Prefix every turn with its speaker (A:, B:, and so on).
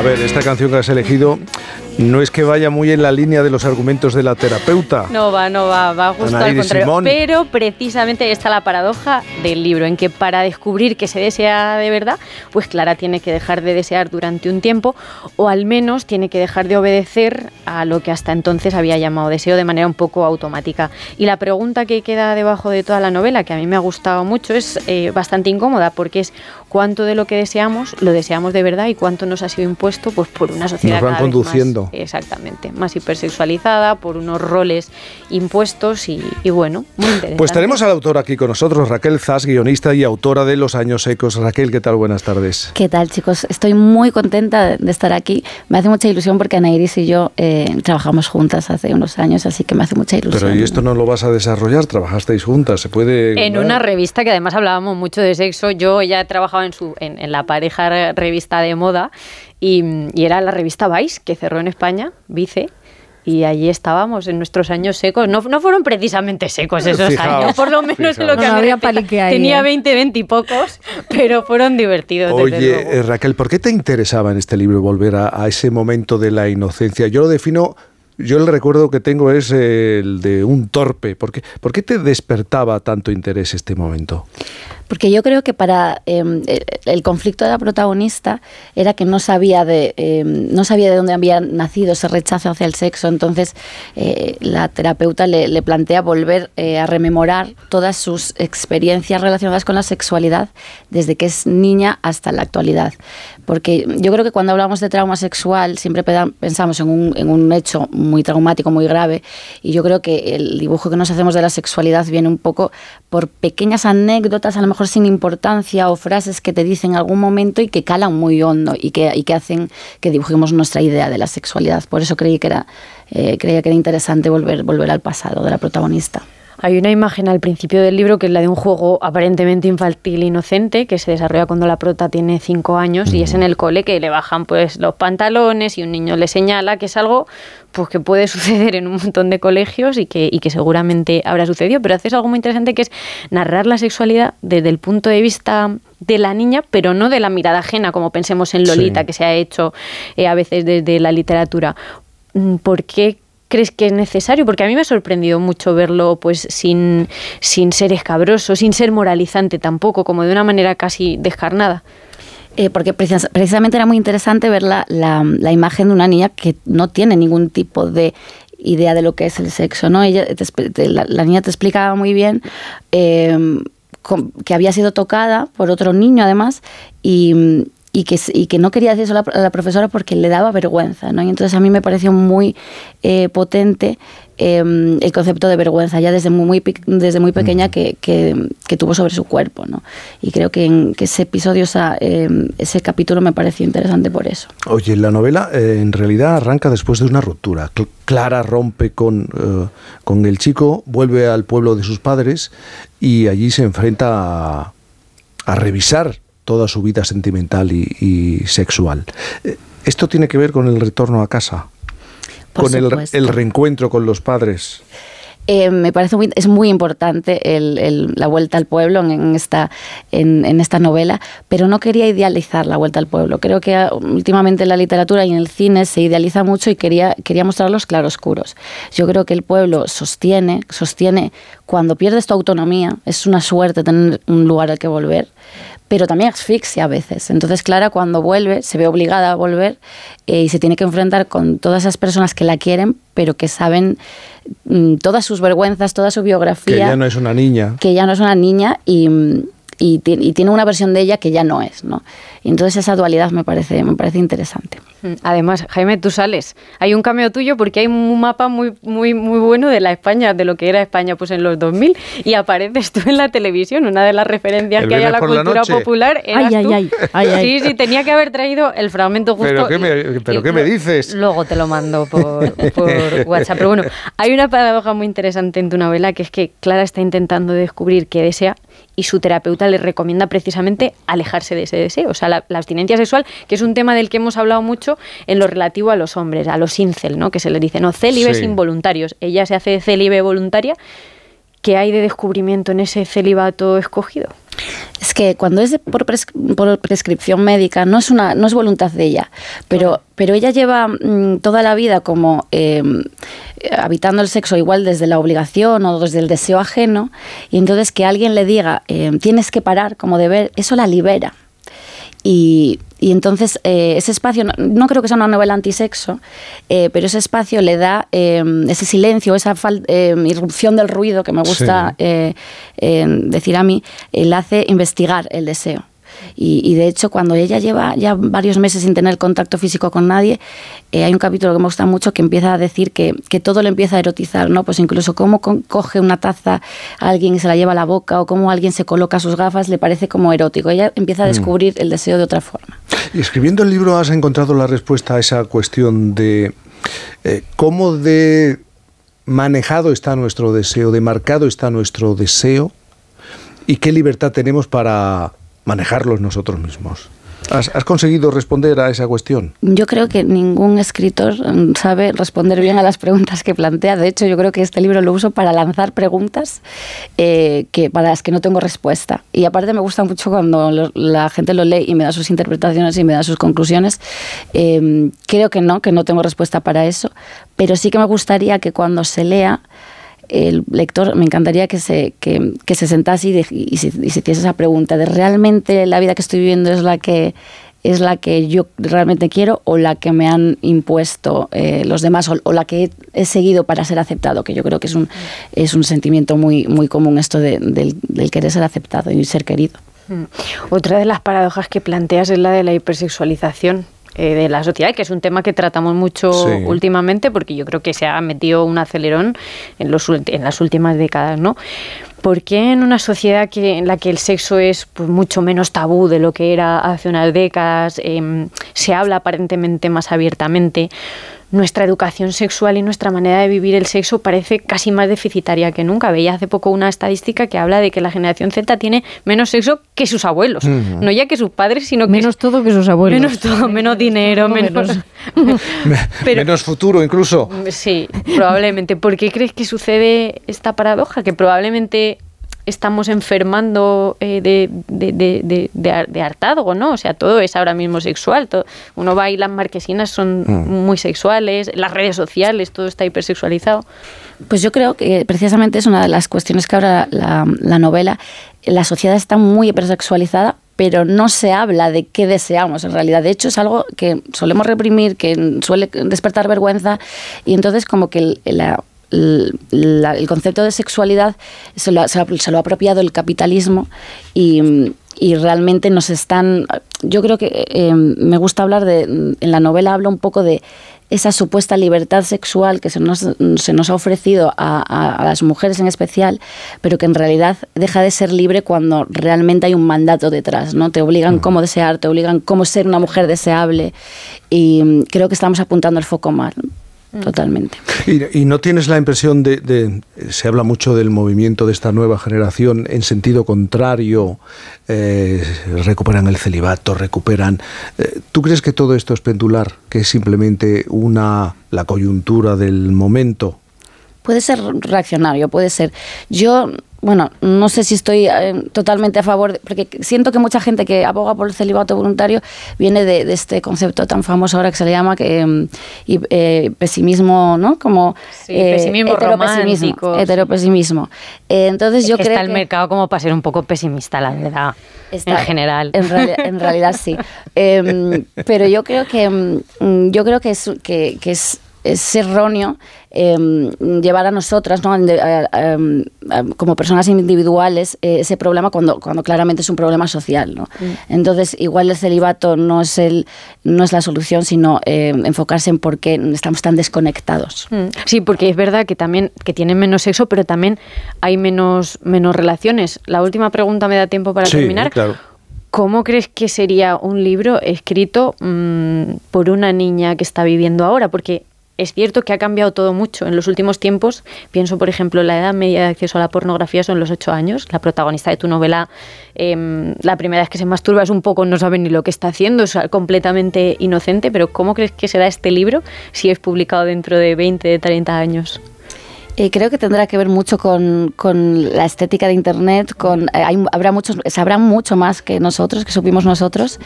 A: ver, esta canción que has elegido no es que vaya muy en la línea de los argumentos de la terapeuta.
B: No va justo al contrario. Simón. Pero precisamente está la paradoja del libro, en que para descubrir que se desea de verdad, pues Clara tiene que dejar de desear durante un tiempo, o al menos tiene que dejar de obedecer a lo que hasta entonces había llamado deseo de manera un poco automática. Y la pregunta que queda debajo de toda la novela, que a mí me ha gustado mucho, es bastante incómoda, porque es cuánto de lo que deseamos lo deseamos de verdad y cuánto nos ha sido impuesto pues por una sociedad
A: nos van conduciendo.
B: Más, exactamente, más hipersexualizada, por unos roles impuestos y bueno, muy interesante.
A: Pues tenemos a la autora aquí con nosotros, Raquel Zas, guionista y autora de Los años secos. Raquel, ¿qué tal? Buenas tardes.
C: ¿Qué tal, chicos? Estoy muy contenta de estar aquí. Me hace mucha ilusión porque Ana Iris y yo trabajamos juntas hace unos años, así que me hace mucha ilusión.
A: Pero ¿y esto no lo vas a desarrollar? ¿Trabajasteis juntas? ¿Se puede...?
B: En una revista que además hablábamos mucho de sexo. Yo ya he trabajado en la pareja revista de moda y era la revista Vice, que cerró en España, Vice. Y allí estábamos en nuestros años secos. No fueron precisamente secos esos años, por lo menos en lo que
C: había palique ahí.
B: Tenía 20 y pocos, pero fueron divertidos.
A: Oye, Raquel, ¿por qué te interesaba en este libro volver a ese momento de la inocencia? Yo lo defino... Yo el recuerdo que tengo es el de un torpe. ¿Por qué te despertaba tanto interés este momento?
C: Porque yo creo que para el conflicto de la protagonista era que no sabía de dónde había nacido ese rechazo hacia el sexo. Entonces la terapeuta le plantea volver a rememorar todas sus experiencias relacionadas con la sexualidad desde que es niña hasta la actualidad. Porque yo creo que cuando hablamos de trauma sexual siempre pensamos en un hecho muy traumático, muy grave, y yo creo que el dibujo que nos hacemos de la sexualidad viene un poco por pequeñas anécdotas, a lo mejor sin importancia, o frases que te dicen en algún momento y que calan muy hondo y que hacen que dibujemos nuestra idea de la sexualidad. Por eso creía que era interesante volver al pasado de la protagonista.
B: Hay una imagen al principio del libro que es la de un juego aparentemente infantil e inocente que se desarrolla cuando la prota tiene 5 años y es en el cole que le bajan pues los pantalones y un niño le señala, que es algo pues que puede suceder en un montón de colegios y que seguramente habrá sucedido, pero haces algo muy interesante que es narrar la sexualidad desde el punto de vista de la niña, pero no de la mirada ajena como pensemos en Lolita, sí, que se ha hecho a veces desde la literatura. ¿Por qué crees que es necesario? Porque a mí me ha sorprendido mucho verlo pues sin ser escabroso, sin ser moralizante tampoco, como de una manera casi descarnada.
C: Porque precisamente era muy interesante ver la imagen de una niña que no tiene ningún tipo de idea de lo que es el sexo, ¿no? La niña te explicaba muy bien que había sido tocada por otro niño además y que no quería decir eso a la profesora porque le daba vergüenza, ¿no? Y entonces a mí me pareció muy potente el concepto de vergüenza ya desde muy pequeña que tuvo sobre su cuerpo, ¿no? Y creo que ese episodio, ese capítulo me pareció interesante por eso.
A: Oye, la novela en realidad arranca después de una ruptura. Clara rompe con el chico, vuelve al pueblo de sus padres y allí se enfrenta a revisar toda su vida sentimental y sexual. ¿Esto tiene que ver con el retorno a casa? ¿Con el reencuentro con los padres?
C: Me parece es muy importante la vuelta al pueblo en esta novela, pero no quería idealizar la vuelta al pueblo. Creo que últimamente en la literatura y en el cine se idealiza mucho y quería mostrar los claroscuros. Yo creo que el pueblo sostiene cuando pierdes tu autonomía, es una suerte tener un lugar al que volver, pero también asfixia a veces. Entonces Clara, cuando vuelve, se ve obligada a volver y se tiene que enfrentar con todas esas personas que la quieren, pero que saben todas sus vergüenzas, toda su biografía.
A: Que ya no es una niña.
C: Que ya no es una niña y tiene una versión de ella que ya no es, ¿no? Y entonces esa dualidad me parece interesante.
B: Además, Jaime, tú sales. Hay un cameo tuyo porque hay un mapa muy, muy, muy bueno de la España, de lo que era España pues en los 2000, y apareces tú en la televisión. Una de las referencias que hay a la cultura popular eras tú. Ay. Sí, tenía que haber traído el fragmento justo.
A: ¿Pero qué me dices?
B: Luego te lo mando por WhatsApp. Pero bueno, hay una paradoja muy interesante en tu novela, que es que Clara está intentando descubrir qué desea y su terapeuta le recomienda precisamente alejarse de ese deseo. O sea, la abstinencia sexual, que es un tema del que hemos hablado mucho en lo relativo a los hombres, a los incel, ¿no? Que se les dice, no, célibes involuntarios. Ella se hace célibe voluntaria. ¿Qué hay de descubrimiento en ese celibato escogido?
C: Es que cuando es por prescripción médica no es voluntad de ella, pero ella lleva toda la vida como habitando el sexo igual desde la obligación o desde el deseo ajeno, y entonces que alguien le diga tienes que parar como deber, eso la libera. Y entonces ese espacio, no creo que sea una novela antisexo, pero ese espacio le da ese silencio, esa irrupción del ruido que me gusta decir a mí, le hace investigar el deseo. Y de hecho, cuando ella lleva ya varios meses sin tener contacto físico con nadie, hay un capítulo que me gusta mucho que empieza a decir que todo le empieza a erotizar, ¿no? Pues incluso cómo coge una taza a alguien y se la lleva a la boca, o cómo alguien se coloca sus gafas, le parece como erótico. Ella empieza a descubrir el deseo de otra forma.
A: Y escribiendo el libro has encontrado la respuesta a esa cuestión de cómo de manejado está nuestro deseo, de marcado está nuestro deseo, y qué libertad tenemos para manejarlos nosotros mismos. ¿Has conseguido responder a esa cuestión?
C: Yo creo que ningún escritor sabe responder bien a las preguntas que plantea. De hecho, yo creo que este libro lo uso para lanzar preguntas para las que no tengo respuesta. Y aparte me gusta mucho cuando la gente lo lee y me da sus interpretaciones y me da sus conclusiones. Creo que no tengo respuesta para eso. Pero sí que me gustaría que cuando se lea, el lector, me encantaría que se sentase y se hiciese esa pregunta de ¿realmente la vida que estoy viviendo es la que yo realmente quiero, o la que me han impuesto los demás, o la que he seguido para ser aceptado? Que yo creo que es un sentimiento muy, muy común, esto del querer ser aceptado y ser querido.
B: Otra de las paradojas que planteas es la de la hipersexualización de la sociedad, que es un tema que tratamos mucho últimamente, porque yo creo que se ha metido un acelerón en las últimas décadas, ¿no? ¿Por qué en una sociedad en la que el sexo es pues, mucho menos tabú de lo que era hace unas décadas, se habla aparentemente más abiertamente, nuestra educación sexual y nuestra manera de vivir el sexo parece casi más deficitaria que nunca? Veía hace poco una estadística que habla de que la generación Z tiene menos sexo que sus abuelos. No ya que sus padres, sino que...
D: Menos todo que sus abuelos.
B: Menos todo, menos dinero, menos...
A: menos futuro incluso.
B: Sí, probablemente. ¿Por qué crees que sucede esta paradoja? Que probablemente estamos enfermando de hartazgo, ¿no? O sea, todo es ahora mismo sexual. Uno va y las marquesinas son muy sexuales, las redes sociales, todo está hipersexualizado.
C: Pues yo creo que precisamente es una de las cuestiones que ahora la novela, la sociedad está muy hipersexualizada, pero no se habla de qué deseamos en realidad. De hecho, es algo que solemos reprimir, que suele despertar vergüenza, y entonces como que el concepto de sexualidad se lo ha apropiado el capitalismo, y realmente nos están... Yo creo que me gusta hablar en la novela hablo un poco de esa supuesta libertad sexual que se nos ha ofrecido a las mujeres en especial, pero que en realidad deja de ser libre cuando realmente hay un mandato detrás, ¿no? Te obligan cómo desear, te obligan cómo ser una mujer deseable, y creo que estamos apuntando el foco mal. Totalmente.
A: ¿Y no tienes la impresión se habla mucho del movimiento de esta nueva generación en sentido contrario, recuperan el celibato, ¿tú crees que todo esto es pendular, que es simplemente la coyuntura del momento?
C: Puede ser reaccionario, puede ser. Yo... Bueno, no sé si estoy totalmente a favor, porque siento que mucha gente que aboga por el celibato voluntario viene de este concepto tan famoso ahora que se le llama pesimismo, ¿no? Como
B: pesimismo romántico.
C: Heteropesimismo. Entonces yo creo
B: está el mercado como para ser un poco pesimista, la verdad, en general.
C: En realidad sí. Pero yo creo que es erróneo llevar a nosotras, ¿no? Como personas individuales ese problema cuando claramente es un problema social, ¿no? Entonces igual el celibato no es la solución, sino enfocarse en por qué estamos tan desconectados.
B: Sí, porque es verdad que también que tienen menos sexo, pero también hay menos relaciones. La última pregunta me da tiempo para terminar.
A: Claro.
B: ¿Cómo crees que sería un libro escrito por una niña que está viviendo ahora? Porque es cierto que ha cambiado todo mucho en los últimos tiempos. Pienso, por ejemplo, la edad media de acceso a la pornografía son los 8 años. La protagonista de tu novela, la primera vez que se masturba es un poco, no sabe ni lo que está haciendo, es completamente inocente. Pero ¿cómo crees que será este libro si es publicado dentro de 20, de 30 años?
C: Creo que tendrá que ver mucho con la estética de Internet, sabrán mucho más que nosotros, que supimos nosotros,